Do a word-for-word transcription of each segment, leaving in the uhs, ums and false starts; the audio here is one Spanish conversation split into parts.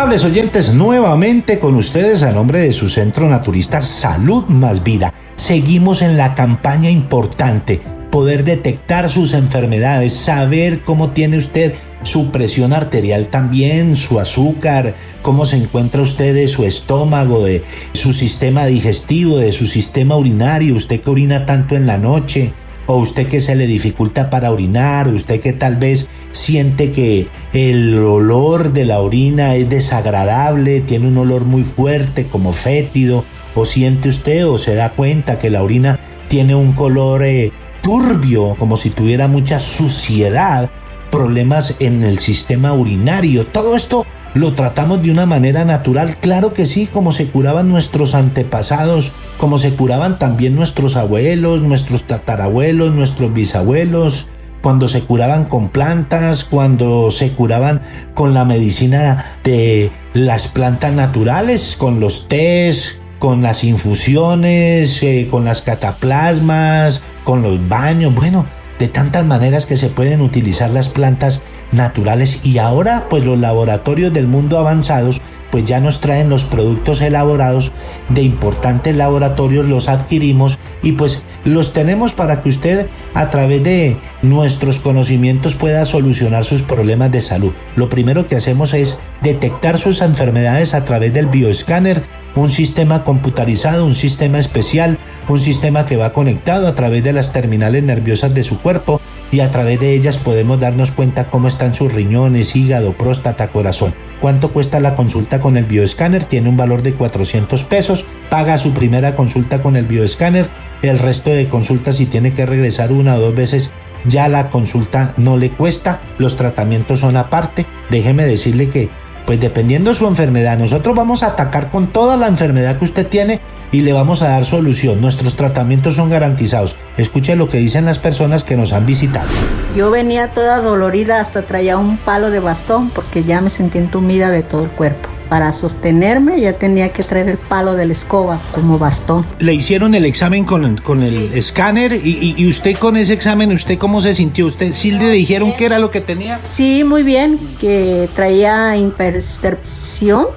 Amables oyentes, nuevamente con ustedes a nombre de su centro naturista Salud Más Vida. Seguimos en la campaña importante, poder detectar sus enfermedades, saber cómo tiene usted su presión arterial también, su azúcar, cómo se encuentra usted de su estómago, de su sistema digestivo, de su sistema urinario, usted que orina tanto en la noche, o usted que se le dificulta para orinar, usted que tal vez siente que el olor de la orina es desagradable, tiene un olor muy fuerte como fétido, o siente usted o se da cuenta que la orina tiene un color eh, turbio, como si tuviera mucha suciedad, problemas en el sistema urinario. Todo esto lo tratamos de una manera natural, claro que sí, como se curaban nuestros antepasados, como se curaban también nuestros abuelos, nuestros tatarabuelos, nuestros bisabuelos, cuando se curaban con plantas, cuando se curaban con la medicina de las plantas naturales, con los tés, con las infusiones, eh, con las cataplasmas, con los baños, bueno, de tantas maneras que se pueden utilizar las plantas naturales. Y ahora pues los laboratorios del mundo avanzados pues ya nos traen los productos elaborados de importantes laboratorios, los adquirimos y pues los tenemos para que usted a través de nuestros conocimientos pueda solucionar sus problemas de salud. Lo primero que hacemos es detectar sus enfermedades a través del bioescáner, un sistema computarizado, un sistema especial, un sistema que va conectado a través de las terminales nerviosas de su cuerpo y a través de ellas podemos darnos cuenta cómo están sus riñones, hígado, próstata, corazón. ¿Cuánto cuesta la consulta con el bioescáner? Tiene un valor de cuatrocientos pesos, paga su primera consulta con el bioescáner, el resto de consultas si tiene que regresar una o dos veces ya la consulta no le cuesta, los tratamientos son aparte. Déjeme decirle que pues dependiendo de su enfermedad, nosotros vamos a atacar con toda la enfermedad que usted tiene y le vamos a dar solución. Nuestros tratamientos son garantizados. Escuche lo que dicen las personas que nos han visitado. Yo venía toda dolorida, hasta traía un palo de bastón porque ya me sentí entumida de todo el cuerpo. Para sostenerme ya tenía que traer el palo de la escoba como bastón. Le hicieron el examen con, con el sí. escáner y, y, y usted con ese examen, ¿usted cómo se sintió? ¿Usted sí le dijeron qué era lo que tenía? Sí, muy bien, que traía hipertensión.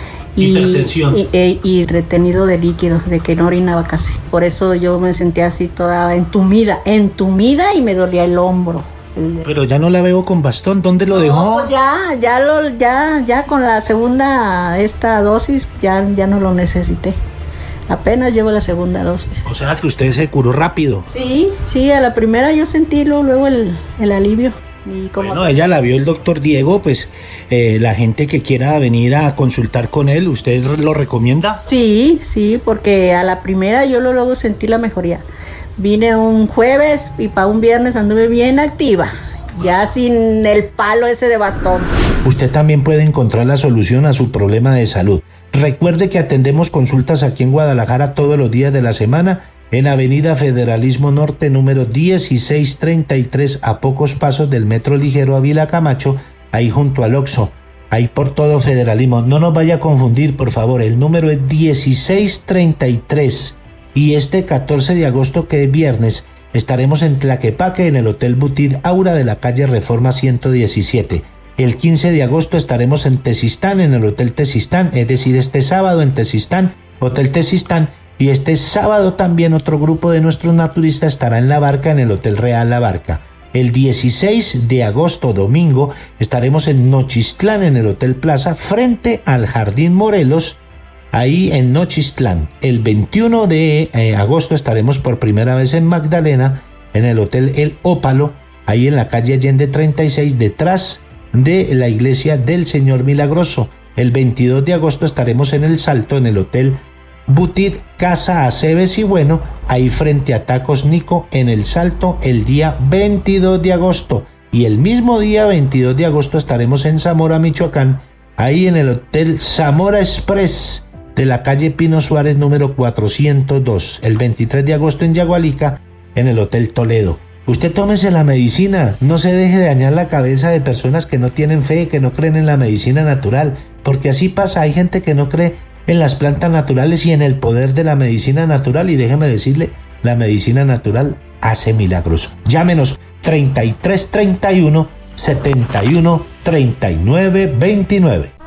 Y, y, y, y retenido de líquido, de que no orinaba casi. Por eso yo me sentía así toda entumida, entumida y me dolía el hombro. Pero ya no la veo con bastón, ¿dónde lo no, dejó? Pues ya, ya lo, ya, ya con la segunda esta dosis ya, ya no lo necesité. Apenas llevo la segunda dosis. O sea que usted se curó rápido. Sí, sí, a la primera yo sentí luego, luego el, el alivio. Y como bueno, ella la vio el doctor Diego, pues eh, la gente que quiera venir a consultar con él, ¿usted lo recomienda? Sí, sí, porque a la primera yo luego sentí la mejoría. Vine un jueves y para un viernes anduve bien activa, ya sin el palo ese de bastón. Usted también puede encontrar la solución a su problema de salud. Recuerde que atendemos consultas aquí en Guadalajara todos los días de la semana, en Avenida Federalismo Norte, número dieciséis treinta y tres, a pocos pasos del Metro Ligero Ávila Camacho, ahí junto al Oxxo, ahí por todo Federalismo. No nos vaya a confundir, por favor, el número es dieciséis treinta y tres. Y este catorce de agosto, que es viernes, estaremos en Tlaquepaque, en el Hotel Butit Aura de la calle Reforma ciento diecisiete. El quince de agosto estaremos en Tezistán, en el Hotel Tezistán, es decir, este sábado en Tezistán, Hotel Tezistán. Y este sábado también otro grupo de nuestros naturistas estará en La Barca, en el Hotel Real La Barca. El dieciséis de agosto, domingo, estaremos en Nochistlán, en el Hotel Plaza, frente al Jardín Morelos, ahí en Nochistlán. El veintiuno de agosto estaremos por primera vez en Magdalena, en el Hotel El Ópalo, ahí en la calle Allende treinta y seis, detrás de la iglesia del Señor Milagroso. El veintidós de agosto estaremos en El Salto, en el Hotel Butit Casa Aceves y Bueno, ahí frente a Tacos Nico, en El Salto, el día veintidós de agosto. Y el mismo día veintidós de agosto estaremos en Zamora, Michoacán, ahí en el Hotel Zamora Express de la calle Pino Suárez número cuatrocientos dos. El veintitrés de agosto en Yagualica, en el Hotel Toledo. Usted tómese la medicina, no se deje de dañar la cabeza de personas que no tienen fe, que no creen en la medicina natural, porque así pasa, hay gente que no cree en las plantas naturales y en el poder de la medicina natural, y déjeme decirle, la medicina natural hace milagros. Llámenos treinta y tres treinta y uno setenta y uno treinta y nueve veintinueve.